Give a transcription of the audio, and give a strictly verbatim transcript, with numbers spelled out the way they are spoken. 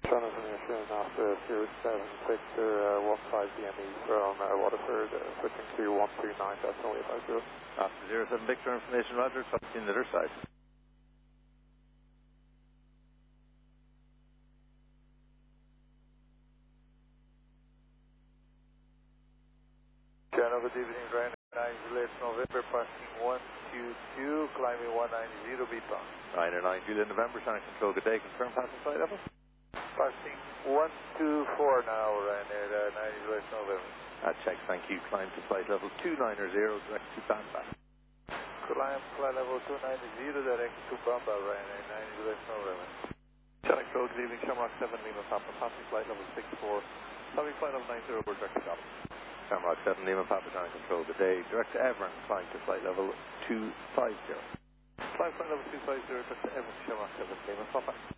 Jonathan Mission after zero seven Victor uh, one five D M E from uh, Waterford, uh, switching to one two nine decimal eight five zero. After zero seven Victor information, Roger, talking the other side. Channel, good evening, Ryan nine Juliet November, passing one two two, climbing one nine zero, be bound. Ryanair nine Juliet November, trying to control, good day, confirm passing flight level. Passing one two four now, Ryanair uh, nine Juliet November. At check, thank you, climb to flight level two nine zero, direct to Bamba. Climb flight level two nine zero, direct to Bamba, Ryanair nine Juliet November. Channel Control, good evening, Shamrock seven Lima Papa, passing flight level six four, having flight level nine zero, we're direct to Bamba. Shamrock seven Lima Papa, trying to control, good day, direct to Evern, climb to flight level two five zero. Climb flight level two five zero, direct to Evern, Shamrock seven Lima Papa.